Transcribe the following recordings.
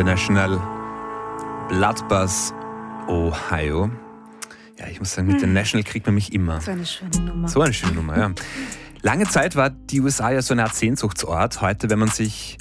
International, Bloodbath, Ohio. Ja, ich muss sagen, mit den National kriegt man mich immer. So eine schöne Nummer. So eine schöne Nummer, ja. Lange Zeit war die USA ja so eine Art Sehnsuchtsort. Heute, wenn man sich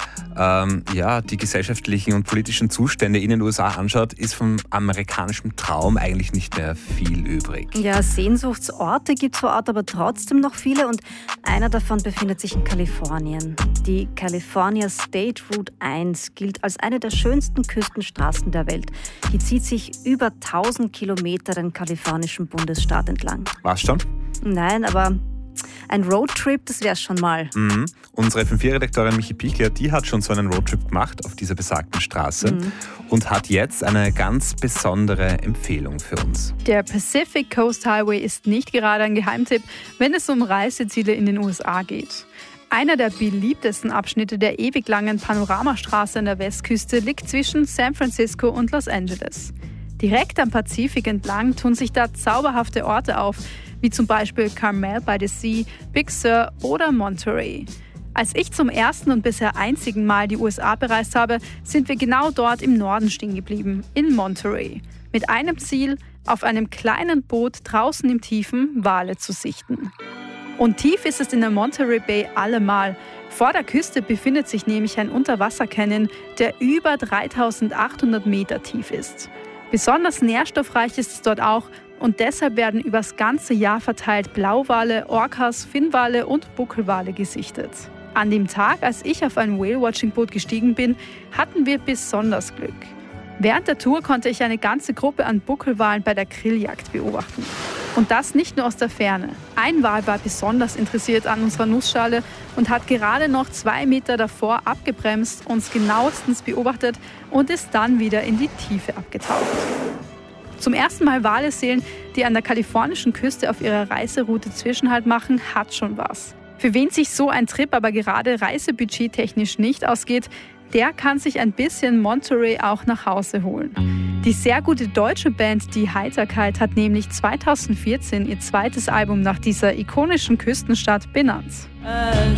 die gesellschaftlichen und politischen Zustände in den USA anschaut, ist vom amerikanischen Traum eigentlich nicht mehr viel übrig. Ja, Sehnsuchtsorte gibt es vor Ort aber trotzdem noch viele und einer davon befindet sich in Kalifornien. Die California State Route 1 gilt als eine der schönsten Küstenstraßen der Welt. Die zieht sich über 1000 Kilometer den kalifornischen Bundesstaat entlang. War's schon? Nein, aber ein Roadtrip, das wär's schon mal. Mhm. Unsere FM4-Redakteurin Michi Pichler, die hat schon so einen Roadtrip gemacht auf dieser besagten Straße und hat jetzt eine ganz besondere Empfehlung für uns. Der Pacific Coast Highway ist nicht gerade ein Geheimtipp, wenn es um Reiseziele in den USA geht. Einer der beliebtesten Abschnitte der ewig langen Panoramastraße an der Westküste liegt zwischen San Francisco und Los Angeles. Direkt am Pazifik entlang tun sich da zauberhafte Orte auf, wie zum Beispiel Carmel by the Sea, Big Sur oder Monterey. Als ich zum ersten und bisher einzigen Mal die USA bereist habe, sind wir genau dort im Norden stehen geblieben, in Monterey. Mit einem Ziel, auf einem kleinen Boot draußen im Tiefen Wale zu sichten. Und tief ist es in der Monterey Bay allemal. Vor der Küste befindet sich nämlich ein Unterwasser-Canyon, der über 3800 Meter tief ist. Besonders nährstoffreich ist es dort auch und deshalb werden übers ganze Jahr verteilt Blauwale, Orcas, Finnwale und Buckelwale gesichtet. An dem Tag, als ich auf ein Whale-Watching-Boot gestiegen bin, hatten wir besonders Glück. Während der Tour konnte ich eine ganze Gruppe an Buckelwalen bei der Grilljagd beobachten. Und das nicht nur aus der Ferne. Ein Wal war besonders interessiert an unserer Nussschale und hat gerade noch 2 Meter davor abgebremst, uns genauestens beobachtet und ist dann wieder in die Tiefe abgetaucht. Zum ersten Mal Wale sehen, die an der kalifornischen Küste auf ihrer Reiseroute Zwischenhalt machen, hat schon was. Für wen sich so ein Trip aber gerade reisebudgettechnisch nicht ausgeht, der kann sich ein bisschen Monterey auch nach Hause holen. Die sehr gute deutsche Band Die Heiterkeit hat nämlich 2014 ihr zweites Album nach dieser ikonischen Küstenstadt benannt.